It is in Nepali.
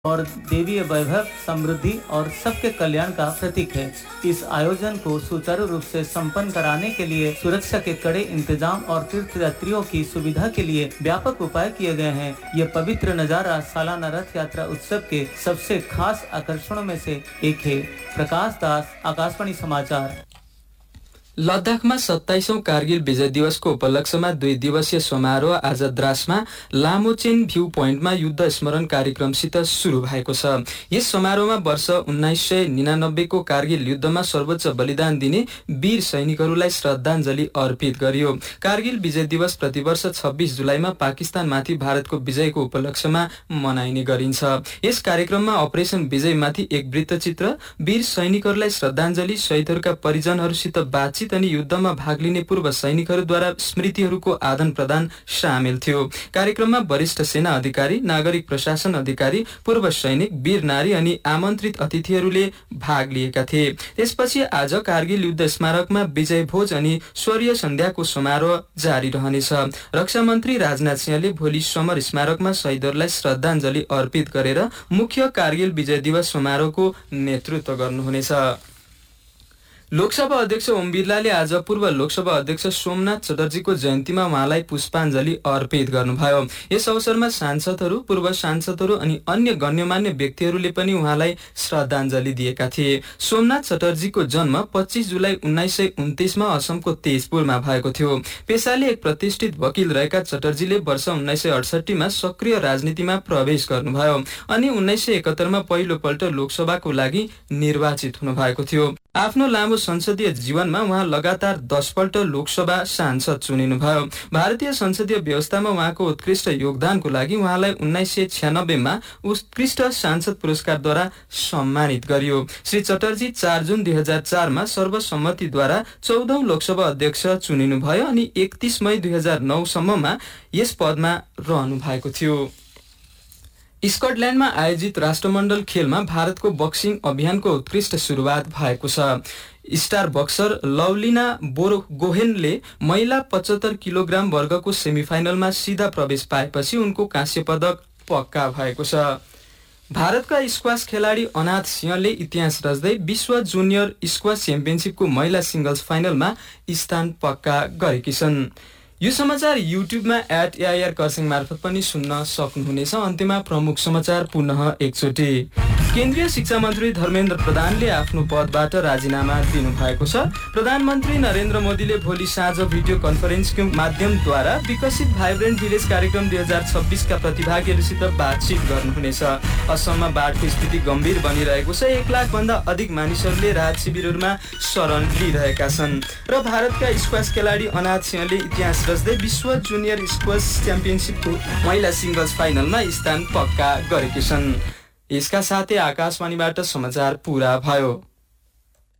और देवीय वैभव, समृद्धि और सबके कल्याण का प्रतीक है। इस आयोजन को सुचारू रूप से संपन्न कराने के लिए सुरक्षा के कड़े इंतजाम और तीर्थयात्रियों की सुविधा के लिए व्यापक उपाय किए गए हैं। यह पवित्र नजारा सालाना रथ यात्रा उत्सव के सबसे खास आकर्षणों में से एक है। प्रकाश दास, आकाशवाणी समाचार। लद्दाखमा 27औं कारगिल विजय दिवसको उपलक्ष्यमा 2 दिवसीय समारोह आज द्रासमा लामोचेन भ्यू पोइन्टमा युद्ध स्मरण कार्यक्रमसित सुरु भएको छ। यस समारोहमा वर्ष 1999 को कारगिल युद्धमा सर्वोच्च बलिदान दिने वीर सैनिकहरूलाई श्रद्धाञ्जली अर्पित गरियो। कारगिल विजय दिवस प्रतिवर्ष 26 जुलाईमा पाकिस्तानमाथि भारतको विजयको उपलक्ष्यमा मनाइने गरिन्छ। यस कार्यक्रममा अपरेसन विजयमाथि एक वृत्तचित्र, वीर सैनिकहरूलाई श्रद्धाञ्जली, शहीदहरूका परिजनहरूसित बातचित अनि युद्धमा भाग लिने पूर्व सैनिकहरूद्वारा स्मृतिहरूको आदान प्रदान सामेल थियो। कार्यक्रममा वरिष्ठ सेना अधिकारी, नागरिक प्रशासन अधिकारी, पूर्व सैनिक, वीर नारी अनि आमन्त्रित अतिथिहरूले भाग लिएका थिए। त्यसपछि आज कारगिल युद्ध स्मारकमा विजय भोज अनि शौर्य सन्ध्याको समारोह जारी रहनेछ। रक्षा मन्त्री राजनाथ सिंहले भोलि समर स्मारकमा शहीदहरूलाई श्रद्धाञ्जली अर्पित गरेर मुख्य कारगिल विजय दिवस समारोहको नेतृत्व गर्नुहुनेछ। लोकसभा अध्यक्ष ओम बिरलाले आज पूर्व लोकसभा अध्यक्ष सोमनाथ चटर्जीको जयन्तीमा उहाँलाई पुष्पाञ्जली अर्पित गर्नुभयो। यस अवसरमा सांसदहरू, पूर्व सांसदहरू अनि अन्य गण्यमान्य व्यक्तिहरूले पनि उहाँलाई श्रद्धाञ्जली दिएका थिए। सोमनाथ चटर्जीको जन्म 25 जुलाई 1929मा असमको तेजपुरमा भएको थियो। पेशाले एक प्रतिष्ठित वकिल रहेका चटर्जीले वर्ष 1968मा सक्रिय राजनीतिमा प्रवेश गर्नुभयो अनि 1971मा पहिलोपल्ट लोकसभाको लागि निर्वाचित हुनुभएको थियो। आफ्नो लामो संसदीय जीवनमा उहाँ लगातार 10 पल्ट लोकसभा सांसद चुनिनुभयो। भारतीय संसदीय व्यवस्थामा उहाँको उत्कृष्ट योगदानको लागि उहाँलाई 1996मा उत्कृष्ट सांसद पुरस्कारद्वारा सम्मानित गरियो। श्री चटर्जी 4 जुन 2004मा सर्वसम्मतिद्वारा 14औं लोकसभा अध्यक्ष चुनिनुभयो अनि 31 मई 2009 सम्ममा यस पदमा रहनु भएको थियो। स्कटल्याण्डमा आयोजित राष्ट्रमण्डल खेलमा भारतको बक्सिङ अभियानको उत्कृष्ट सुरुवात भएको छ। स्टार बक्सर लवलिना बोरगोहेनले महिला 75 किलोग्राम वर्गको सेमिफाइनलमा सिधा प्रवेश पाएपछि उनको काँस्य पदक पक्का भएको छ। भारतका स्क्वास खेलाडी अनाथ सिंहले इतिहास रच्दै विश्व जुनियर स्क्वास च्याम्पियनशिपको महिला सिंगल्स फाइनलमा स्थान पक्का गरेकी छन्। यो समाचार युट्युबमा @AIR कर्सिङ मार्फत पनि सुन्न सक्नुहुनेछ। अन्त्यमा प्रमुख समाचार पुनः एकचोटि। केन्द्रीय शिक्षा मन्त्री धर्मेन्द्र प्रधानले आफ्नो पदबाट राजीनामा दिनुभएको छ। प्रधानमन्त्री नरेन्द्र मोदीले भोलि साँझ भिडियो कन्फरेन्सको माध्यमद्वारा विकसित भाइब्रेन्ट भिलेज कार्यक्रम 2026 का प्रतिभागीहरूसित बातचित गर्नुहुनेछ। असममा बाढको स्थिति गम्भीर बनिरहेको छ। 1 लाख भन्दा अधिक मानिसहरूले राहत शिविरहरूमा शरण लिइरहेका छन् र भारतका स्क्वास खेलाडी अनाथ सिंहले इतिहास रच्दै विश्व जुनियर स्क्वास च्याम्पियनशिपको महिला सिंगल्स फाइनलमा स्थान पक्का गरेकी छन्। यसका साथै आकाशवाणीबाट समाचार पूरा भयो।